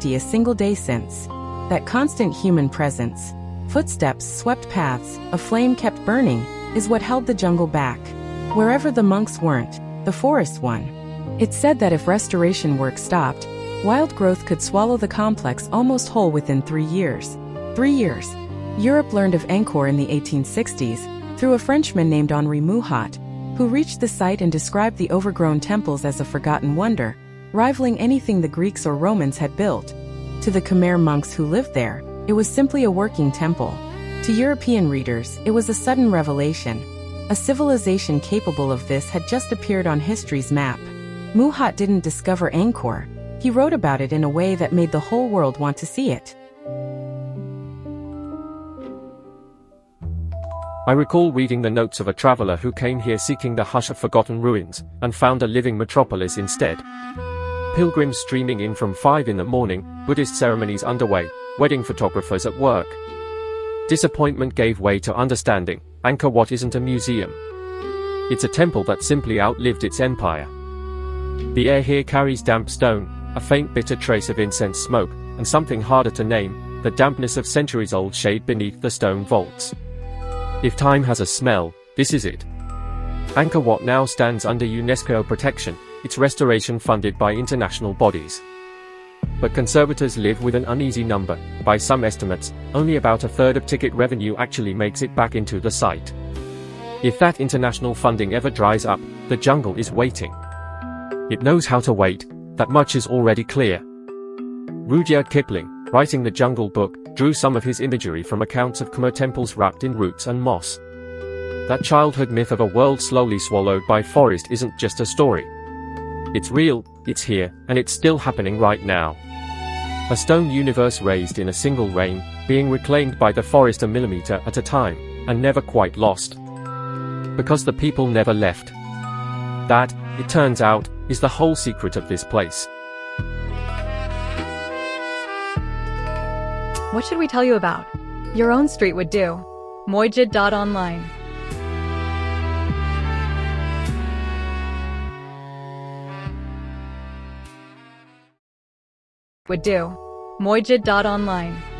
empty a single day since. That constant human presence, footsteps, swept paths, a flame kept burning, is what held the jungle back. Wherever the monks weren't, the forest won. It's said that if restoration work stopped, wild growth could swallow the complex almost whole within 3 years. 3 years. Europe learned of Angkor in the 1860s through a Frenchman named Henri Mouhot, who reached the site and described the overgrown temples as a forgotten wonder, rivaling anything the Greeks or Romans had built. To the Khmer monks who lived there, it was simply a working temple. To European readers, it was a sudden revelation. A civilization capable of this had just appeared on history's map. Mouhot didn't discover Angkor. He wrote about it in a way that made the whole world want to see it. I recall reading the notes of a traveler who came here seeking the hush of forgotten ruins, and found a living metropolis instead. Pilgrims streaming in from 5 in the morning, Buddhist ceremonies underway, wedding photographers at work. Disappointment gave way to understanding. Angkor Wat isn't a museum. It's a temple that simply outlived its empire. The air here carries damp stone, a faint bitter trace of incense smoke, and something harder to name, the dampness of centuries-old shade beneath the stone vaults. If time has a smell, this is it. Angkor Wat now stands under UNESCO protection, its restoration funded by international bodies. But conservators live with an uneasy number. By some estimates, only about a third of ticket revenue actually makes it back into the site. If that international funding ever dries up, the jungle is waiting. It knows how to wait, that much is already clear. Rudyard Kipling, writing the Jungle Book, drew some of his imagery from accounts of Khmer temples wrapped in roots and moss. That childhood myth of a world slowly swallowed by forest isn't just a story. It's real, it's here, and it's still happening right now. A stone universe raised in a single rain, being reclaimed by the forest a millimeter at a time, and never quite lost. Because the people never left. That, it turns out, is the whole secret of this place. What should we tell you about? Your own street would do. Mojid.online. Would do. Mojid.online.